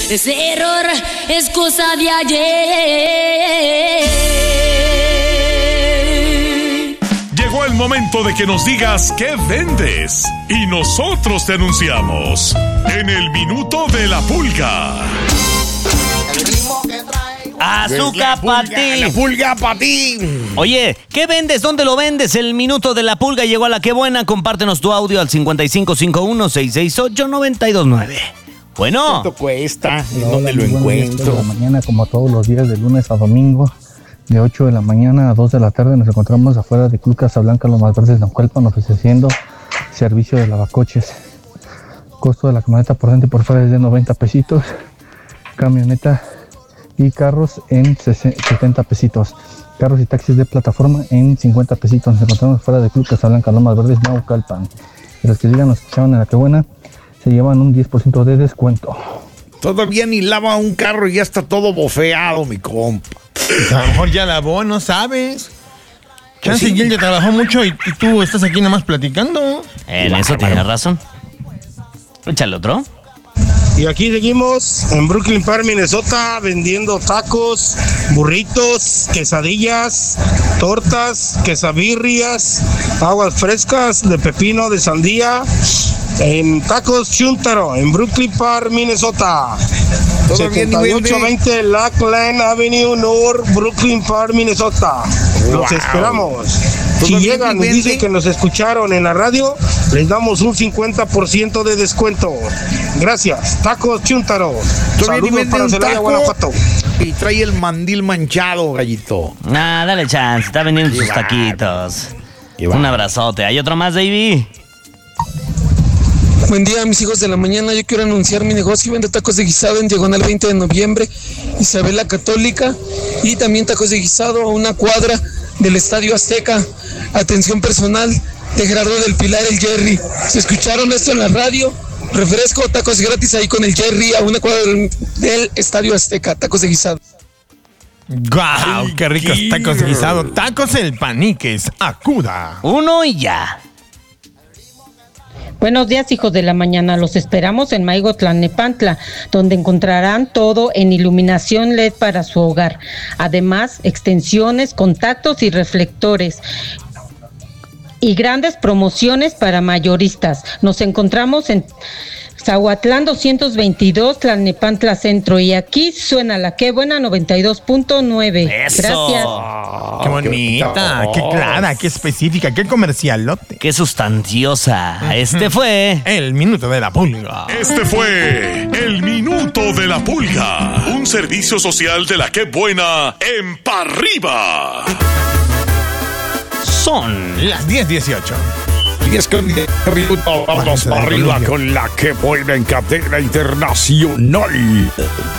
Ese error es cosa de ayer. Llegó el momento de que nos digas qué vendes y nosotros te anunciamos en el Minuto de la Pulga. Azúcar para ti. La pulga para ti. Oye, ¿qué vendes? ¿Dónde lo vendes? El Minuto de la Pulga llegó a la Qué Buena. Compártenos tu audio al 5551-668-929. Bueno. ¿Cuánto cuesta? ¿En Hola, dónde lo muy buenos días, encuentro? de la mañana, como todos los días, de lunes a domingo, de 8 de la mañana a 2 de la tarde, nos encontramos afuera de Club Casablanca, Los Más Verdes de Naucalpan, ofreciendo servicio de lavacoches. Costo de la camioneta por dentro y por fuera es de 90 pesitos. Camioneta y carros en 70 pesitos. Carros y taxis de plataforma en 50 pesitos. Nos encontramos fuera de Club Casablanca, Los Más Verdes de Naucalpan. Y los que digan nos escuchaban en la Qué Buena, se llevan un 10% de descuento. Todavía ni lava un carro y ya está todo bofeado, mi compa. A lo mejor ya lavó, no sabes. Chance sí. y él ya trabajó mucho y tú estás aquí nada más platicando. En eso tienes razón. Échale otro. Y aquí seguimos en Brooklyn Park, Minnesota, vendiendo tacos, burritos, quesadillas, tortas, quesabirrias, aguas frescas de pepino, de sandía, en Tacos Chuntaro, en Brooklyn Park, Minnesota. Todavía ni vende. 7820 Lackland Avenue North, Brooklyn Park, Minnesota. Los esperamos. Si Todavía llegan ni y dicen vende. que nos escucharon en la radio, les damos un 50% de descuento. Gracias. Tacos Chuntaro. Todavía ni Saludos vende para un Celaya, taco. Guanajuato. Y trae el mandil manchado, gallito. Dale chance. Está vendiendo Qué sus bárbaro. taquitos. Qué Un bárbaro. abrazote. ¿Hay otro más, Davey? Buen día, mis hijos de la mañana. Yo quiero anunciar mi negocio. Vendo tacos de guisado en Diagonal 20 de Noviembre, Isabel la Católica, y también tacos de guisado a una cuadra del Estadio Azteca. Atención personal de Gerardo del Pilar, el Jerry. ¿Se escucharon esto en la radio? Refresco, tacos gratis ahí con el Jerry a una cuadra del Estadio Azteca. Tacos de guisado. ¡Guau! ¡Qué ricos tacos guisados! ¡Tacos el Paniques! ¡Acuda! Uno y ya. Buenos días, hijos de la mañana. Los esperamos en Maigo Tlalnepantla, donde encontrarán todo en iluminación LED para su hogar. Además, extensiones, contactos y reflectores. Y grandes promociones para mayoristas. Nos encontramos en Zahuatlán 222, Tlalnepantla Centro. Y aquí suena la Qué Buena 92.9. ¡Eso! Gracias. ¡Qué bonita! ¡Qué clara! ¡Qué específica! ¡Qué comercialote! ¡Qué sustanciosa! Este fue... El Minuto de la Pulga. Este fue el Minuto de la Pulga, un servicio social de la Qué Buena en Parriba. Son Las 10:18. Y es que vamos para arriba con la que vuelve en cadena internacional.